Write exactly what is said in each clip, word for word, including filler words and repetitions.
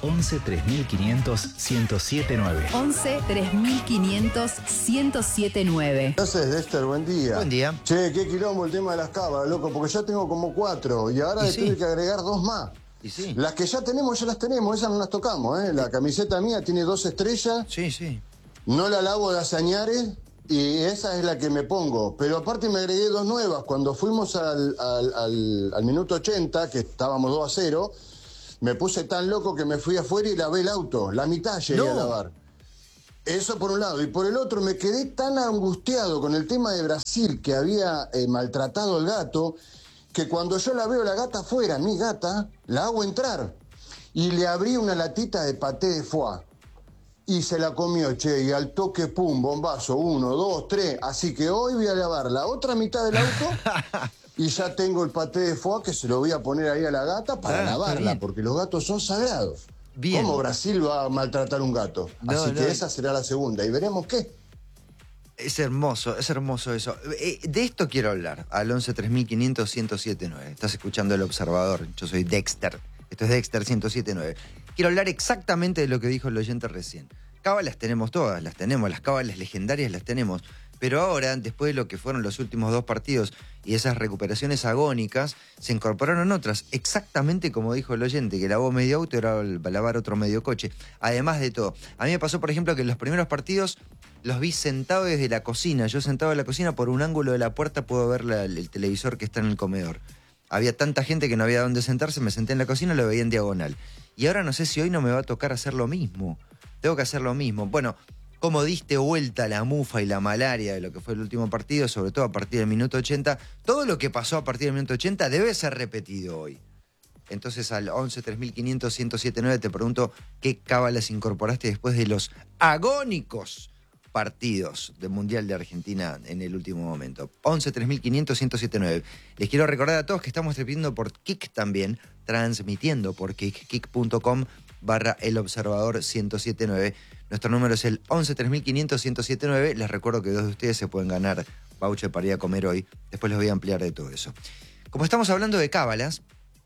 once tres mil quinientos, ciento siete nueve. once tres mil quinientos, ciento siete nueve. Gracias, Dexter, buen día. Buen día. Che, qué quilombo el tema de las cámaras, loco, porque ya tengo como cuatro y ahora Y le sí. tuve que agregar dos más. Y sí. Las que ya tenemos, ya las tenemos, esas no las tocamos, ¿eh? La camiseta mía tiene dos estrellas, Sí, sí. no la lavo de Azañares y esa es la que me pongo. Pero aparte me agregué dos nuevas. Cuando fuimos al, al, al, al minuto ochenta, que estábamos dos a cero, me puse tan loco que me fui afuera y lavé el auto. La mitad llegué No. a lavar. Eso por un lado. Y por el otro, me quedé tan angustiado con el tema de Brasil, que había eh, maltratado al gato, que cuando yo la veo la gata afuera, mi gata, la hago entrar. Y le abrí una latita de paté de foie. Y se la comió, che, y al toque, pum, bombazo, uno, dos, tres. Así que hoy voy a lavar la otra mitad del auto y ya tengo el paté de foie que se lo voy a poner ahí a la gata para Ah, está lavarla, bien. porque los gatos son sagrados. Bien. ¿Cómo Brasil va a maltratar un gato? No, Así no. que esa será la segunda y veremos qué. Es hermoso, es hermoso eso. Eh, de esto quiero hablar, al once tres mil quinientos, ciento siete nueve. Estás escuchando El Observador, yo soy Dexter. Esto es Dexter ciento siete nueve. Quiero hablar exactamente de lo que dijo el oyente recién. Cábalas tenemos todas, las tenemos, las cábalas legendarias las tenemos. Pero ahora, después de lo que fueron los últimos dos partidos y esas recuperaciones agónicas, se incorporaron otras, exactamente como dijo el oyente, que lavó medio auto y ahora va a lavar otro medio coche. Además de todo, a mí me pasó, por ejemplo, que en los primeros partidos los vi sentado desde la cocina. Yo sentado en la cocina, por un ángulo de la puerta puedo ver la, el televisor que está en el comedor. Había tanta gente que no había dónde sentarse, me senté en la cocina y lo veía en diagonal. Y ahora no sé si hoy no me va a tocar hacer lo mismo. Tengo que hacer lo mismo. Bueno, cómo diste vuelta la mufa y la malaria de lo que fue el último partido, sobre todo a partir del minuto ochenta. Todo lo que pasó a partir del minuto ochenta debe ser repetido hoy. Entonces al once tres mil quinientos, ciento siete nueve te pregunto qué cábalas incorporaste después de los agónicos partidos del Mundial de Argentina en el último momento. once tres mil quinientos, ciento siete nueve. Les quiero recordar a todos que estamos transmitiendo por Kik también, transmitiendo por Kik, kik punto com barra El Observador ciento siete nueve. Nuestro número es el once tres mil quinientos, ciento siete nueve. Les recuerdo que dos de ustedes se pueden ganar voucher para ir a comer hoy. Después les voy a ampliar de todo eso. Como estamos hablando de cábalas,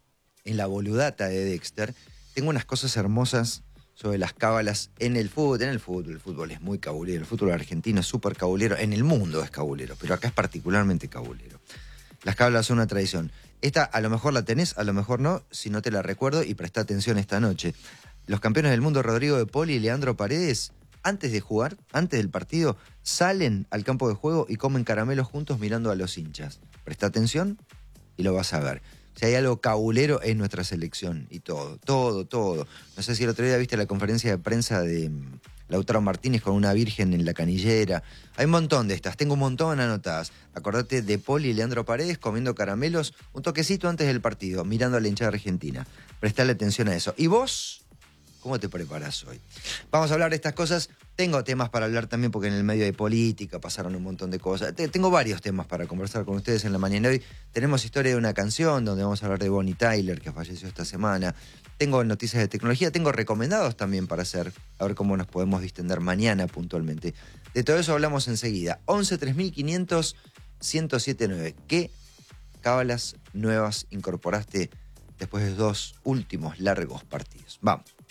en la boludata de Dexter, tengo unas cosas hermosas sobre las cábalas en el fútbol. En el fútbol, el fútbol es muy cabulero, el fútbol argentino es súper cabulero, en el mundo es cabulero, pero acá es particularmente cabulero. Las cábalas son una tradición. Esta a lo mejor la tenés, a lo mejor no, si no te la recuerdo, y presta atención esta noche. Los campeones del mundo Rodrigo de Poli y Leandro Paredes, antes de jugar, antes del partido, salen al campo de juego y comen caramelos juntos mirando a los hinchas. Presta atención y lo vas a ver. Si hay algo cabulero es nuestra selección y todo, todo, todo. No sé si el otro día viste la conferencia de prensa de um, Lautaro Martínez con una virgen en la canillera. Hay un montón de estas, tengo un montón anotadas. Acordate de Poli y Leandro Paredes comiendo caramelos un toquecito antes del partido, mirando a la hinchada argentina. Prestale atención a eso. ¿Y vos? ¿Cómo te preparás hoy? Vamos a hablar de estas cosas. Tengo temas para hablar también porque en el medio de política pasaron un montón de cosas. Tengo varios temas para conversar con ustedes en la mañana de hoy. Tenemos historia de una canción donde vamos a hablar de Bonnie Tyler, que falleció esta semana. Tengo noticias de tecnología. Tengo recomendados también para hacer. A ver cómo nos podemos distender mañana puntualmente. De todo eso hablamos enseguida. once tres mil quinientos, ciento siete nueve. ¿Qué cábalas nuevas incorporaste después de dos últimos largos partidos? Vamos.